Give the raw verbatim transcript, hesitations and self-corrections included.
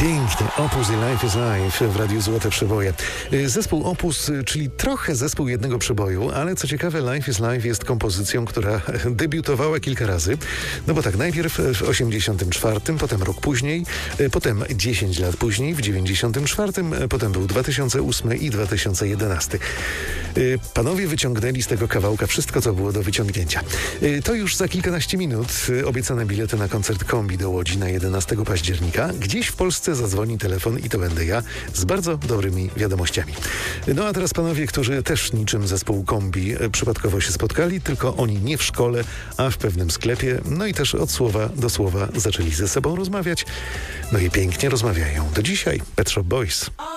Pięknie. Opus i Life is Life w Radiu Złote Przeboje. Zespół Opus, czyli trochę zespół jednego przeboju, ale co ciekawe, Life is Life jest kompozycją, która debiutowała kilka razy. No bo tak, najpierw w osiemdziesiątym czwartym, potem rok później, potem dziesięć lat później, w dziewięćdziesiątym czwartym, potem był dwa tysiące ósmy i dwa tysiące jedenasty. Panowie wyciągnęli z tego kawałka wszystko, co było do wyciągnięcia. To już za kilkanaście minut obiecane bilety na koncert Kombi do Łodzi na jedenastego października. Gdzieś w Polsce zadzwoni telefon i to będę ja z bardzo dobrymi wiadomościami. No a teraz panowie, którzy też niczym zespół Kombi przypadkowo się spotkali, tylko oni nie w szkole, a w pewnym sklepie. No i też od słowa do słowa zaczęli ze sobą rozmawiać. No i pięknie rozmawiają. Do dzisiaj Pet Shop Boys.